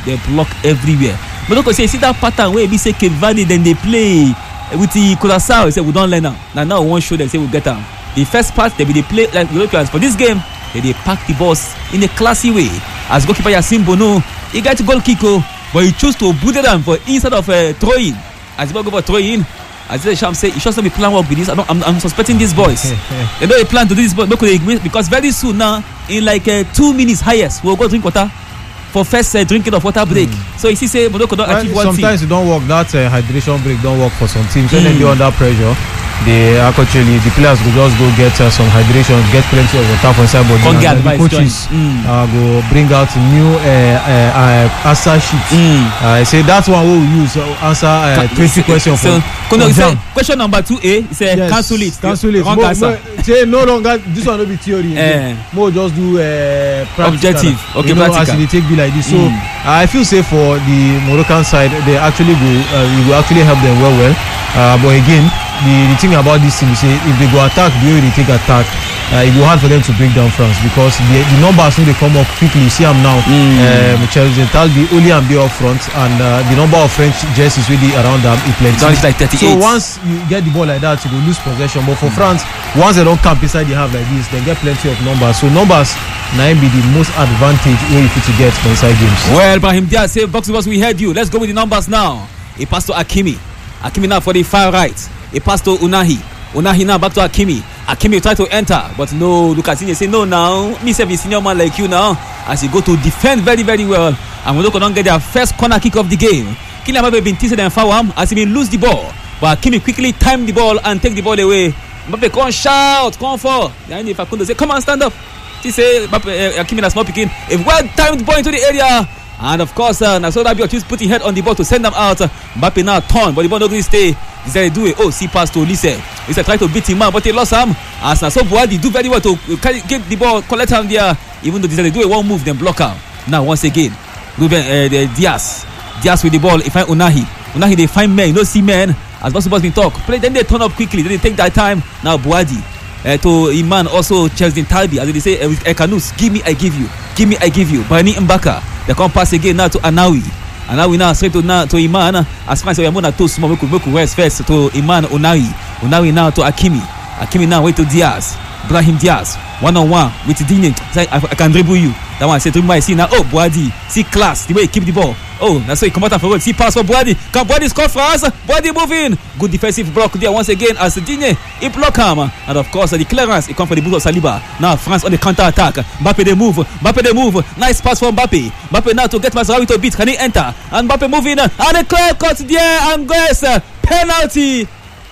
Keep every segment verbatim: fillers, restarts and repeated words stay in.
they block everywhere. But look, say see that pattern where we say Cape Verde, then they play with the Curaçao. They say we don't learn now. Now now we won't show them. Say we get them. The first part they be they play like Europeans. For this game, they they pack the balls in a classy way. As goalkeeper Yassine Bono, he got goal kick, but he chose to boot them for instead of uh, throw in. As he go for throw in. As the Sham say, he should not be plan work with this. I don't, I'm, I'm suspecting these boys. They know they plan to do this, but because very soon now, in like uh, two minutes highest, we'll go drink water for first uh, drinking of water break. Mm. So you see, say Morocco don't well, achieve one thing. Sometimes it don't work. That uh, hydration break don't work for some teams. Mm. When they're under pressure, they actually the players will just go get uh, some hydration, get plenty of water for inside body. And then the coaches mm. uh, go bring out new uh, uh, uh, answer sheets. Mm. Uh, say that's one we will use uh, answer uh, twenty questions. So, for no, say, question number two A, he said yes, cancel it. Cancel it. Wrong answer. Say no longer. This one will be theory. Uh, more just do uh, objective. Okay, you know, practical. As they take be like this. So mm. uh, I feel say for the Moroccan side, they actually go. Uh, we will actually help them well, well. Uh, but again. The, the thing about this team is say if they go attack the way they take attack, uh, it will hard for them to break down France because the, the numbers when they come up quickly. You see them now. Mm. Um, Chelsea Talbi only and be up front, and uh, the number of French jerseys really around them is plenty. Like so once you get the ball like that, you will lose possession. But for mm. France, once they don't camp inside the half like this, they get plenty of numbers. So numbers now be the most advantage way you to get for inside games. Well, Brahim Diaz say box to box, we heard you. Let's go with the numbers now. He passed to Hakimi. Hakimi now for the far right. He passed to Unahi. Unahi now back to Hakimi. Hakimi try to enter, but no. Lucas Digne say no now. Me say be senior man like you now. As he go to defend very very well, and Morocco don't get their first corner kick of the game. Kylian Mbappe been teased and foul him as he been lose the ball, but Hakimi quickly time the ball and take the ball away. Mbappe come shout, come for. Then if Facundo say come on stand up, he say Mbappe, uh, Hakimi that's not picking a well timed ball into the area. And of course, uh, Nassau Rabiot is putting head on the ball to send them out. Uh, Mbappe now turn, but the ball not going to stay. He said, do it. Oh, see pass to Lise. He said, try to beat him out, but he lost him. As Nassau Boadi do very well to uh, get the ball, collect him there. Even though they do it, one move, then block him. Now, once again, Ruben uh, the Diaz. Diaz with the ball. He find Unahi. Unahi, they find men. You don't see men. As Basketball's been talk. Play, then they turn up quickly. Then they take that time. Now, Boadi. Uh, to Iman also Chelsea Talbi, as they say, uh, with Ekanus, give me, I give you, give me, I give you. Bani Mbaka, they come pass again now to Anawi, Anawi now straight to now to Iman. As far as we are more too small, we could make rest first to Iman Unawi, Unawi now to Hakimi, Hakimi now wait to Diaz, Brahim Diaz, one on one with Digne. I, I, I can dribble you. That one say dribble. I see now. Oh, Boadi, see class, the way he keep the ball. Oh, that's why he come out for road. See pass for Boadi. Can Boadi score for us? Boadi moving. Good defensive block there once again as Digne he block him. And of course the clearance it come for the boot of Saliba. Now France on the counter attack. Mbappe they move. Mbappe they move. Nice pass from Mbappe. Mbappe now to get Mazraoui to beat. Can he enter? And Mbappe moving. And a clear cut there. And guess penalty.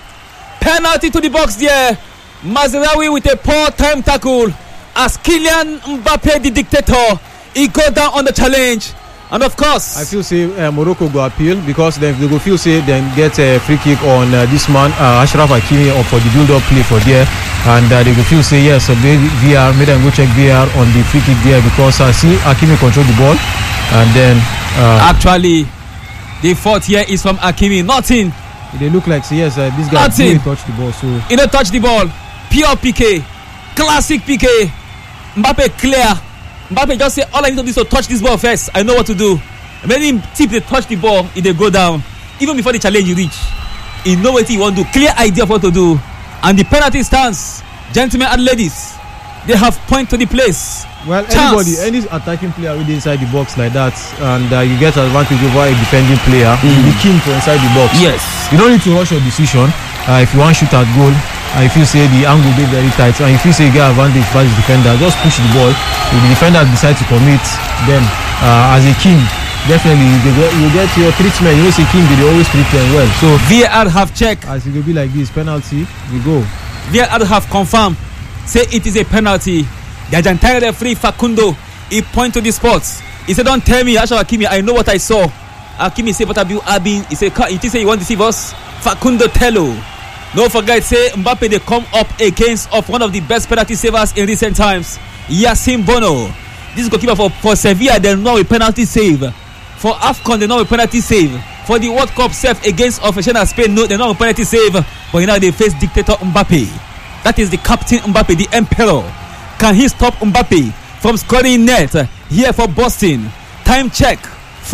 Penalty to the box there. Mazraoui with a poor time tackle. As Kylian Mbappe the dictator, he go down on the challenge. And of course, I feel say uh, Morocco go appeal because then they go feel say then get a free kick on uh, this man uh, Achraf Hakimi or for the build-up play for there, and uh, they go feel say yes, uh, V R made them go check V R on the free kick there because I uh, see Hakimi control the ball, and then uh, actually the fourth here is from Hakimi. Nothing. They look like say yes, uh, this guy didn't touch the ball, so he don't touch the ball. Pure P K, classic P K. Mbappe clear. Mbappe just say all I need to do is to touch this ball first. I know what to do. And when him tip they touch the ball, if they go down, even before the challenge you reach, he know what he want to do. Clear idea of what to do. And the penalty stands. Gentlemen and ladies, they have point to the place. Well, Chance. anybody, any attacking player with inside the box like that, and uh, you get advantage over a defending player, mm. you'll be keen for inside the box. Yes. You don't need to rush your decision. Uh, if you want to shoot at goal, and if you say the angle be very tight, and if you say you get advantage by the defender, just push the ball. If the defender decides to commit, then uh, as a king, definitely you get your treatment. You know, say king, they always treat them well. So V A R have checked. As it will be like this, penalty, we go. V A R have confirmed, say it is a penalty. The Argentine referee Facundo, he point to the spots. He said, "Don't tell me, Achraf Hakimi, I know what I saw." Hakimi say, "But Abu Abin," he said, "He say you want to deceive us." Facundo Tello. Don't forget, say Mbappe they come up against of one of the best penalty savers in recent times, Yassine Bono. This is goalkeeper for, for Sevilla. They know a penalty save. For AFCON, they know a penalty save. For the World Cup self against Official Spain, no, they know a penalty save. But now they face dictator Mbappe. That is the captain Mbappe, the emperor. Can he stop Mbappe from scoring net here for Boston? Time check.